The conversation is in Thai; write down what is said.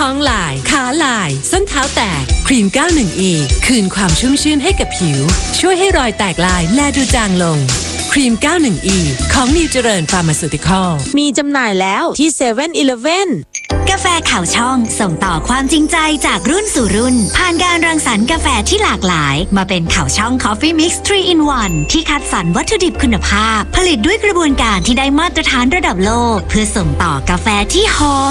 ท้องลายขาลายส้นเท้าแตกครีม 91E คืนความชุ่มชื่นให้กับผิวช่วยให้รอยแตกลายแลดูจางลงครีม 91E ของนิวเจริญฟาร์มาซูติคอลมีจำหน่ายแล้วที่ 7-Eleven กาแฟข่าวช่องส่งต่อความจริงใจจากรุ่นสู่รุ่นผ่านการรังสรรค์กาแฟที่หลากหลายมาเป็นข่าวช่อง Coffee Mix 3 in 1 ที่คัดสรรวัตถุดิบคุณภาพผลิตด้วยกระบวนการที่ได้มาตรฐานระดับโลกเพื่อส่งต่อกาแฟที่หอม